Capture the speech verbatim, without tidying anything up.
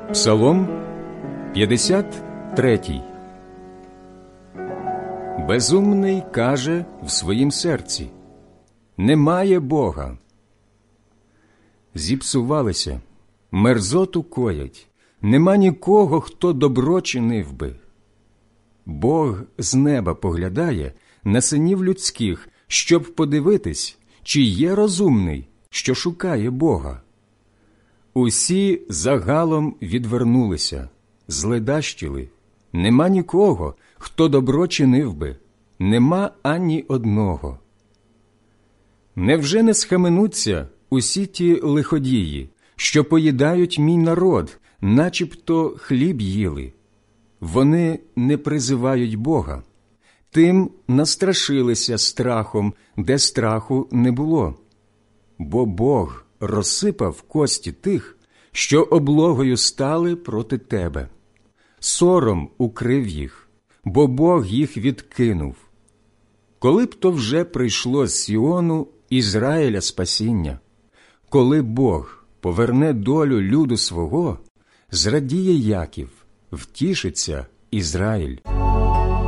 Псалом п'ятдесят третій. Безумний каже в своїм серці: немає Бога. Зіпсувалися, мерзоту коять, нема нікого, хто добро чинив би. Бог з неба поглядає на синів людських, щоб подивитись, чи є розумний, що шукає Бога. Усі загалом відвернулися, зледащили. Нема нікого, хто добро чинив би, нема ані одного. Невже не схаменуться усі ті лиходії, що поїдають мій народ, начебто хліб їли? Вони не призивають Бога. Тим настрашилися страхом, де страху не було. Бо Бог розсипав кості тих, що облогою стали проти тебе. Сором укрив їх, бо Бог їх відкинув. Коли б то вже прийшло з Сіону Ізраїля спасіння, коли Бог поверне долю люду свого, зрадіє Яків, втішиться Ізраїль.